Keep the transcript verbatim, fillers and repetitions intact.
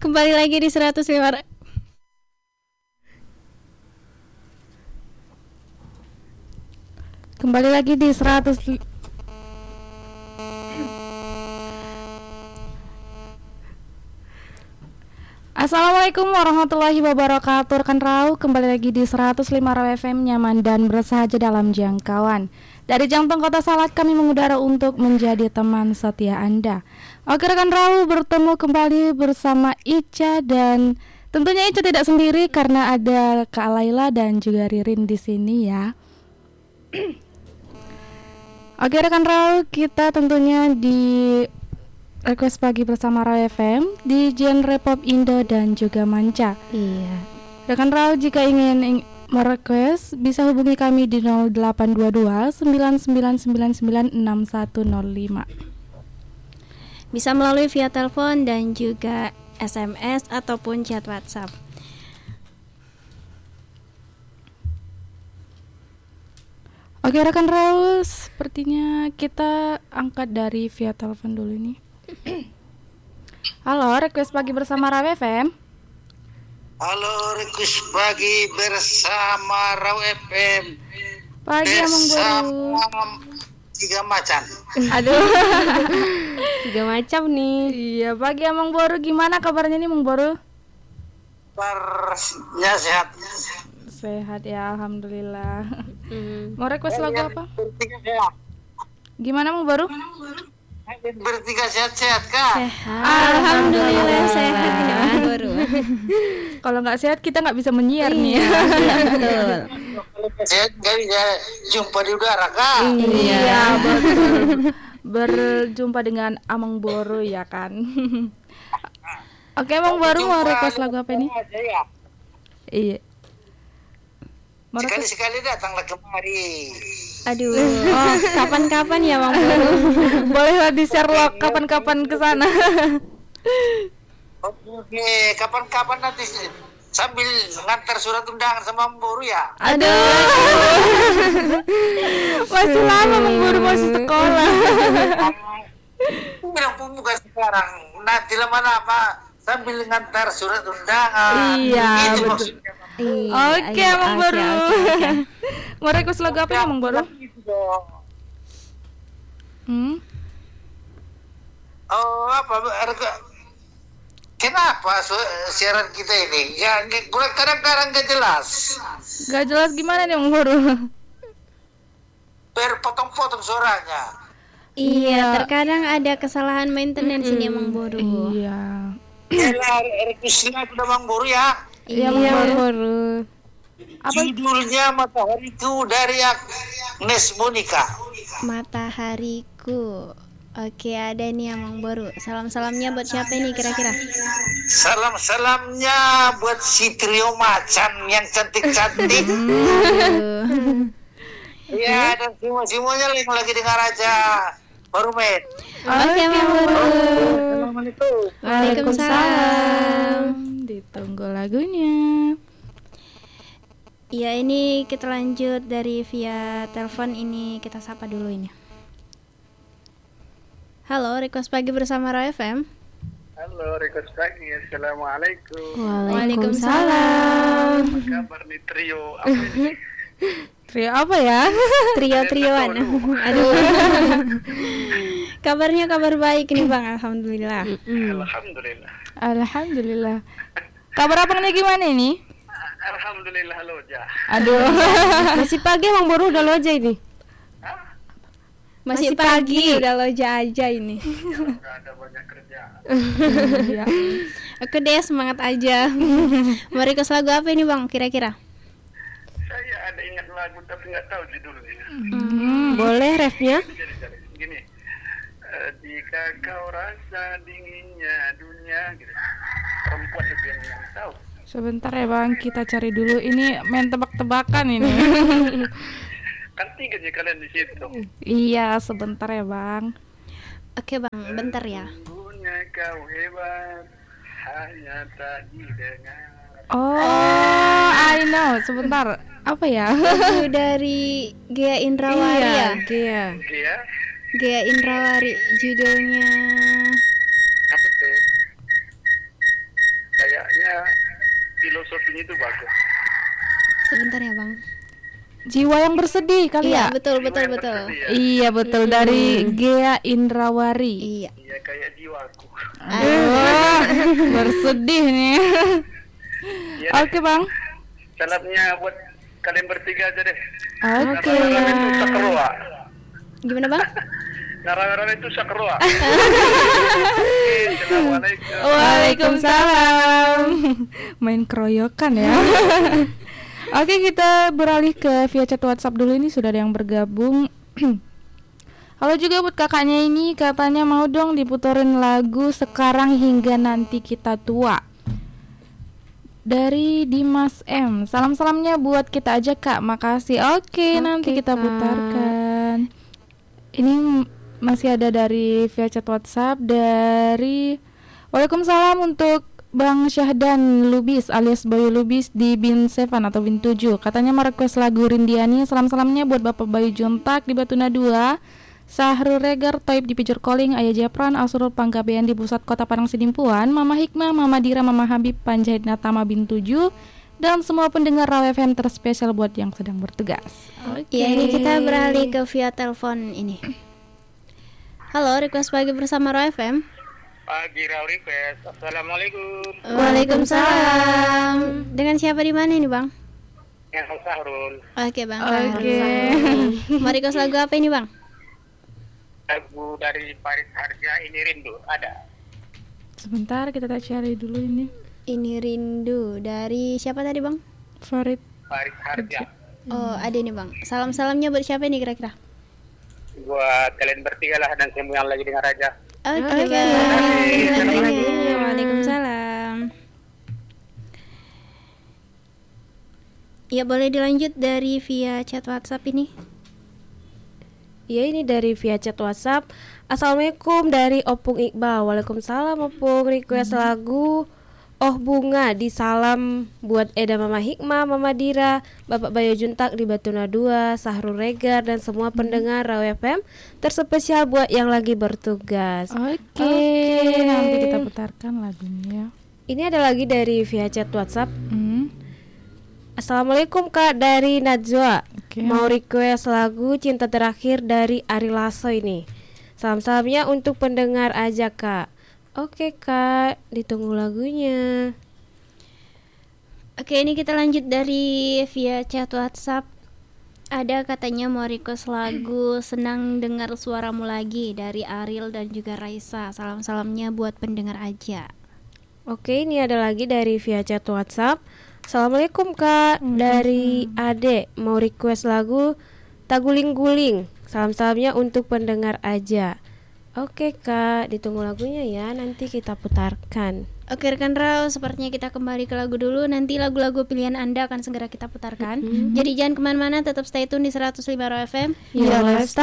Kembali lagi di seratus lima. Kembali lagi di seratus. Assalamualaikum warahmatullahi wabarakatuh. Rekan Rau, kembali lagi di seratus lima Rau F M, nyaman dan bersahaja dalam jangkauan. Dari Jantung Kota Salak kami mengudara untuk menjadi teman setia Anda. Oke rekan Rau, bertemu kembali bersama Ica, dan tentunya Ica tidak sendiri karena ada Kak Laila dan juga Ririn di sini ya. Oke rekan Rau, kita tentunya di Request Pagi bersama Rau F M di genre pop Indo dan juga manca. Iya. Rekan Rau, jika ingin ing- merequest bisa hubungi kami di nol delapan dua dua sembilan sembilan sembilan sembilan enam satu nol lima. Bisa melalui via telepon dan juga S M S ataupun chat WhatsApp. Oke rekan Rau, sepertinya kita angkat dari via telepon dulu nih. Halo, Request Pagi bersama Rau F M. Halo, Request Pagi bersama Rau F M. Pagi Amang Boru. Tiga macan. Aduh. Tiga macam nih. Iya, pagi Amang Boru, gimana kabarnya nih Amang Boru? Kabarnya sehat. Sehat ya, alhamdulillah. Hmm. Mau request lagu apa? Bertiga sehat. Gimana Amang Boru? Bertiga sehat-sehat kak. Sehat. Alhamdulillah sehat ini Mas Boru. Kalau nggak sehat kita nggak bisa menyiar nih. Iya, betul. Sehat nggak bisa jumpa di udara kak. Iya, betul. Berjumpa dengan Amang Boru ya kan. Oke Amang Boru, mau request lagu apa ini? Iya. Mau request- Sekali-sekali datanglah kemari. Aduh, oh, kapan-kapan ya Bang Boru. Bolehlah di Sherlock kapan-kapan ke sana. Oke, kapan-kapan nanti sambil ngantar surat undangan sama Mburu ya. Aduh. Masih lama Amang Boru, masih sekolah. Bilang pembuka sekarang, nanti lama-lama sambil ngantar surat undangan. Iya, Itu betul. maksudnya. Iya, Oke iya, Amang oke, Boru. oke, oke. Mau request lagu apa Amang Boru? Hmm? Oh apa? Erga- Kenapa su- siaran kita ini? Ya nge- kadang-kadang gak jelas. Gak jelas gimana nih Amang Boru? Berpotong-potong suaranya. Iya, terkadang ada kesalahan maintenance ini Bang Boru. Iya. Yalah, rekusnya sudah Bang Boru ya. Iya Amang Boru. Apa? Judulnya Matahariku dari Agnes Monica. Matahariku. Oke, ada nih Amang Boru. Salam-salamnya buat siapa nih kira-kira? Salam-salamnya buat si trio macan yang cantik-cantik. Iya, dan semua-semuanya yang lagi dengar aja baru main. Oke, Amang Boru. Assalamualaikum. Waalaikumsalam. Ditunggu lagunya. Ya, ini kita lanjut dari via telepon, ini kita sapa dulu ini. Halo, Request Pagi bersama Rau F M. Halo, Request Pagi. Assalamualaikum. Waalaikumsalam. Apa kabar nih trio? Apa ini? Trio apa ya? Trio-trioan. Aduh. Kabarnya kabar baik nih Bang, alhamdulillah. Alhamdulillah. Alhamdulillah. Kabar abangnya gimana ini? Alhamdulillah loja. Aduh. Masih pagi Bang Boru udah loja ini. Masih, pagi, udah loja aja ini. Enggak ada banyak kerjaan. Iya. Oke deh, semangat aja. Mau request lagu apa ini Bang kira-kira? Saya ada ingat lagu tapi nggak tahu judulnya. Hmm, boleh refnya? Jadi, jadi gini. Eh, jika kau rasa dinginnya dunia, gitu. Perempuan itu yang, yang tahu. Sebentar ya Bang, kita cari dulu. Ini main tebak-tebakan ini. Kan tiga nih kalian di situ. Iya, sebentar ya Bang. Oke Bang, bentar ya. Sungguhnya kau hebat, hanya tak didengar. Oh, I know. Sebentar. Apa ya? Lagu dari Gea Indrawari ya? Gea. Iya. Gea Indrawari, judulnya Apa tuh? filosofinya itu bagus. Sebentar ya Bang. Jiwa yang bersedih kali Iya ya? betul Jiwa betul yang betul. bersedih, ya. Iya betul, dari Gea Indrawari. Iya. Iya kayak jiwaku. Wah, bersedih nih. Iya, Oke Bang. salamnya buat kalian bertiga aja deh. Oke. Narang-narang itu sakeroa. Gimana Bang? Narang-narang itu sakeroa. Oke, Assalamualaikum. Waalaikumsalam. Main keroyokan ya. Oke, kita beralih ke via chat WhatsApp dulu. Ini sudah ada yang bergabung. Halo juga buat kakaknya ini, katanya mau dong diputerin lagu Sekarang Hingga Nanti Kita Tua dari Dimas M. Salam-salamnya buat kita aja Kak, makasih. Oke, Oke, nanti kita Kak. putarkan. Ini m- masih ada dari via chat WhatsApp dari Waalaikumsalam untuk Bang Syahdan Lubis alias Bayu Lubis di Bin Seven atau Bin tujuh. Katanya mau request lagu Rindiani. Salam-salamnya buat Bapak Bayu Jontak di Batuna dua, Sahrul Regar Toib di Pijor Calling, Ayah Japran Asrul Panggabean di Pusat Kota Padang Sidimpuan, Mama Hikmah, Mama Dira, Mama Habib Panjahit Natama Bin tujuh, dan semua pendengar Raw F M terspesial buat yang sedang bertugas. Oke. Ya ini kita beralih ke via telepon ini. Halo, request pagi bersama Raw F M. Pagi Raw Request. Assalamualaikum. Waalaikumsalam. Dengan siapa di mana ini Bang? Yang Sahrul. Oke Bang. Oke. Mau request lagu apa ini Bang? Lagu dari Farid Harja, Ini Rindu ada. Sebentar kita tak cari dulu ini. Ini Rindu dari siapa tadi Bang? Farid. Farid Harja. Oh ada nih Bang. Salam-salamnya buat siapa ini kira-kira? Buat kalian bertiga lah dan semua yang lagi dengar aja. Oke Oke. Bang. Assalamualaikum. Waalaikumsalam. Ya boleh dilanjut dari via chat WhatsApp ini. Ya ini dari via chat WhatsApp. Assalamualaikum dari Opung Iqbal. Waalaikumsalam Opung. Request lagu Oh Bunga di salam buat Eda Mama Hikmah, Mama Dira, Bapak Bayu Juntak di Batuna dua, Sahrul Regar dan semua pendengar Raw F M. Terspesial buat yang lagi bertugas. Oke. Oke. Nanti kita putarkan lagunya. Ini ada lagi dari via chat WhatsApp. Hmm. Assalamualaikum Kak dari Najwa. Oke. Mau request lagu Cinta Terakhir dari Ari Lasso ini. Salam-salamnya untuk pendengar aja Kak. Oke Kak, ditunggu lagunya. Oke ini kita lanjut dari via chat WhatsApp. Ada katanya mau request lagu Senang Dengar Suaramu Lagi dari Ariel dan juga Raisa. Salam-salamnya buat pendengar aja. Oke, ini ada lagi dari via chat WhatsApp. Assalamualaikum Kak, dari Ade. Mau request lagu Taguling-guling. Salam-salamnya untuk pendengar aja. Oke Kak, ditunggu lagunya ya, nanti kita putarkan. Oke rekan Raw, sepertinya kita kembali ke lagu dulu. Nanti lagu-lagu pilihan Anda akan segera kita putarkan. Jadi jangan kemana-mana, tetap stay tune di seratus lima Raw F M. Your lifestyle